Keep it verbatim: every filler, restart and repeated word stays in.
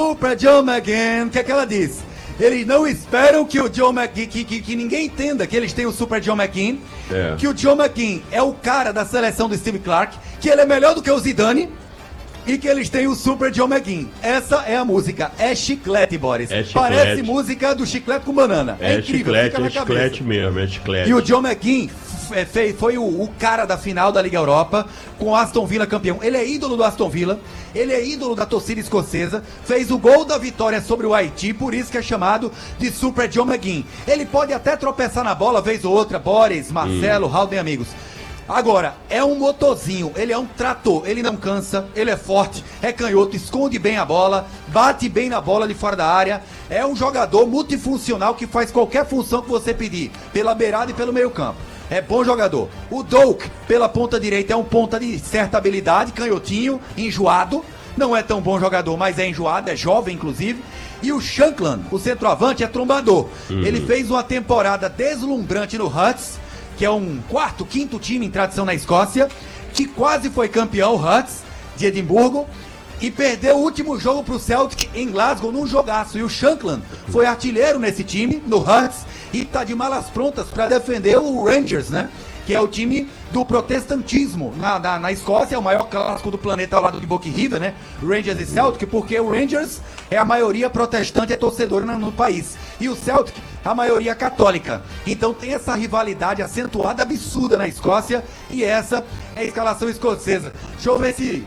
Super John McGinn, o que é que ela diz? Eles não esperam que o John McGinn, que, que, que ninguém entenda que eles têm o Super John McGinn, É. que o John McGinn é o cara da seleção do Steve Clark, que ele é melhor do que o Zidane, e que eles têm o Super John McGinn. Essa é a música. É chiclete, Boris. É chiclete. Parece música do Chiclete com Banana. É, É, incrível, chiclete, fica na é cabeça. chiclete mesmo, é chiclete. E o John McGinn f- fez- foi o, o cara da final da Liga Europa, com o Aston Villa campeão. Ele é ídolo do Aston Villa, ele é ídolo da torcida escocesa, fez o gol da vitória sobre o Haiti, por isso que é chamado de Super John McGinn. Ele pode até tropeçar na bola, vez ou outra, Boris, Marcelo, hum. Haldem, amigos. Agora, é um motorzinho, ele é um trator, ele não cansa, ele é forte, é canhoto, esconde bem a bola, bate bem na bola de fora da área, é um jogador multifuncional que faz qualquer função que você pedir, pela beirada e pelo meio campo. É bom jogador. O Doak, pela ponta direita, é um ponta de certa habilidade, canhotinho, enjoado, não é tão bom jogador, mas é enjoado, é jovem inclusive. E o Shankland, o centroavante, é trombador. Uhum. Ele fez uma temporada deslumbrante no Hearts, que é um quarto, quinto time em tradição na Escócia, que quase foi campeão, o Hearts, de Edimburgo, e perdeu o último jogo para o Celtic em Glasgow, num jogaço. E o Shankland foi artilheiro nesse time, no Hearts, e tá de malas prontas para defender o Rangers, né? Que é o time do protestantismo na, na, na Escócia, é o maior clássico do planeta ao lado de Bock River, né? Rangers e Celtic, porque o Rangers é a maioria protestante, é torcedor no, no país. E o Celtic, a maioria católica. Então tem essa rivalidade acentuada, absurda na Escócia, e essa é a escalação escocesa. Deixa eu ver se